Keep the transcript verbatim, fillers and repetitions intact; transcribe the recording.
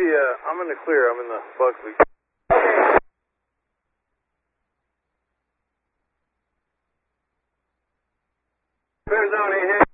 uh, I'm in the clear. I'm in the Buckley. Depends on he hit.